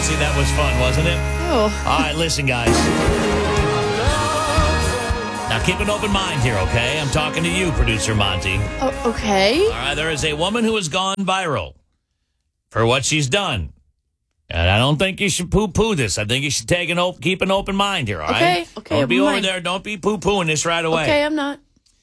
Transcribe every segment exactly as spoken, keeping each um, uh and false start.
Monty, that was fun, wasn't it? Oh. All right, listen, guys. Now, keep an open mind here, okay? I'm talking to you, Producer Monty. Oh, okay. All right, there is a woman who has gone viral for what she's done. And I don't think you should poo-poo this. I think you should take an op- keep an open mind here, all right? Okay, okay. Don't be over mind. there. Don't be poo-pooing this right away. Okay, I'm not.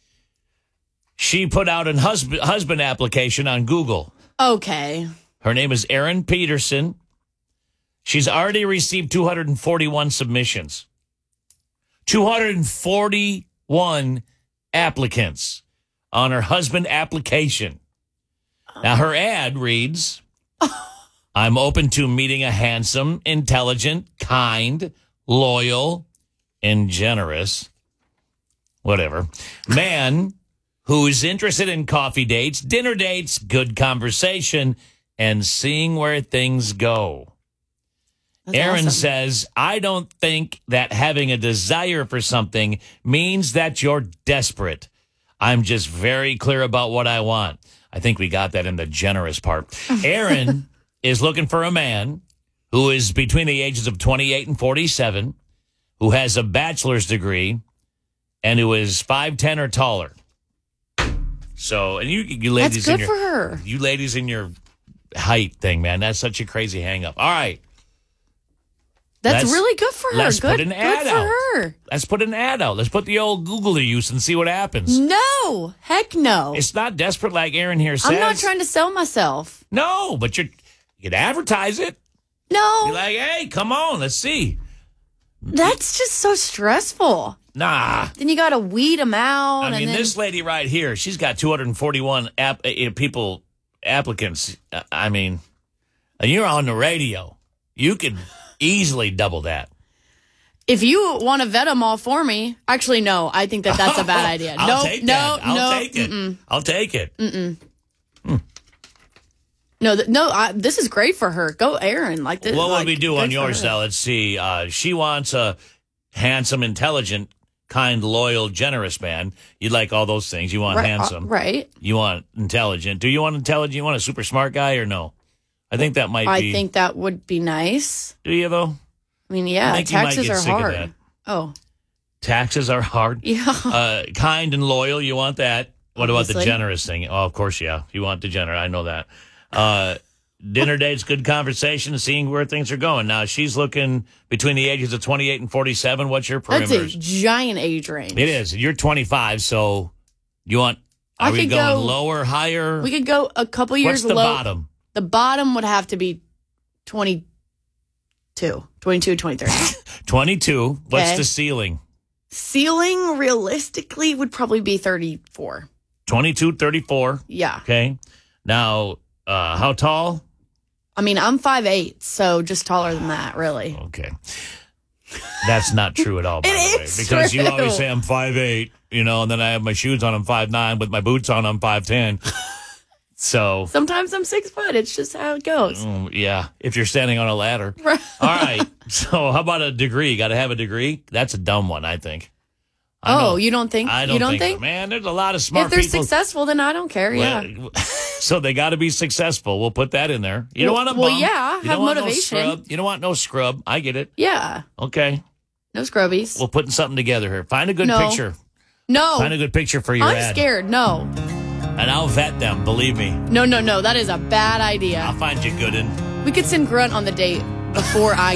She put out a husband, husband application on Google. Okay. Her name is Erin Peterson. She's already received two hundred forty-one submissions. two hundred forty-one applicants on her husband application. Now, her ad reads, I'm open to meeting a handsome, intelligent, kind, loyal, and generous, whatever, man who is interested in coffee dates, dinner dates, good conversation, and seeing where things go. That's Erin awesome. says, I don't think that having a desire for something means that you're desperate. I'm just very clear about what I want. I think we got that in the generous part. Erin is looking for a man who is between the ages of twenty-eight and forty-seven, who has a bachelor's degree, and who is five ten or taller. So, and you, you ladies, That's good in your, for her. you ladies in your height thing, man, that's such a crazy hang up. All right. That's Let's- really good for her. let's good, put an ad good for out. her. Let's put an ad out. Let's put the old Google to use and see what happens. No. Heck no. It's not desperate like Erin here says. I'm not trying to sell myself. No, but you're, you can advertise it. No. Be like, hey, come on, let's see. That's just so stressful. Nah. Then you got to weed them out. I and mean, then, this lady right here, she's got two hundred forty-one app, uh, people, applicants. Uh, I mean, and you're on the radio. You could easily double that. If you want to vet them all for me, actually, no. I think that that's a bad idea. I'll no, take no, that. I'll no. take it. Mm-mm. I'll take it. Mm-mm. No, th- no. I, this is great for her. Go, Erin. Like this. What like, would we do good on for yours her. now? Let's see. Uh, she wants a handsome, intelligent, kind, loyal, generous man. You like all those things. You want Right, handsome. uh, right. You want intelligent. Do you want intelligent? You want a super smart guy or no? I think that might I be. think that would be nice. Do you, though? I mean, yeah, I think you might taxes get are sick of hard. that. Oh, Taxes are hard. yeah. Uh, kind and loyal. You want that. What about the Obviously. generous thing? Oh, of course, yeah. You want the generous. I know that. Uh, dinner dates, good conversation, seeing where things are going. Now, she's looking between the ages of twenty-eight and forty-seven. What's your That's a parameters? giant age range. It is. You're twenty-five, so you want, are I we could going go- lower, higher? We could go a couple years What's the low. bottom? The bottom would have to be twenty-two, twenty-two, twenty-three. twenty-two. What's Okay. the ceiling? Ceiling realistically would probably be thirty-four. twenty-two, thirty-four. Yeah. Okay. Now, uh, how tall? I mean, I'm five eight, so just taller than that, really. Okay. That's not true at all, by It the way. is Because you true. always say I'm five eight, you know, and then I have my shoes on, I'm five nine. With my boots on, I'm five ten. So, Sometimes I'm six foot. It's just how it goes. mm, yeah, if you're standing on a ladder. Right. All right. So, how about a degree? Got to have a degree? That's a dumb one, I think. I Oh, know. you don't think? I don't, you don't think, think? so. Man, there's a lot of smart If they're people. successful, then I don't care. Yeah. Well, so they got to be successful. We'll put that in there. You don't Well- want a well, bum. yeah, you have don't want motivation. No scrub. You don't want no scrub. I get it. Yeah. Okay. No scrubbies. We're putting something together here. Find a good No. picture. no. Find a good picture for your I'm ad. scared. No. And I'll vet them, believe me. No, no, no. That is a bad I'll idea. find you good in. We could send Grunt on the date before I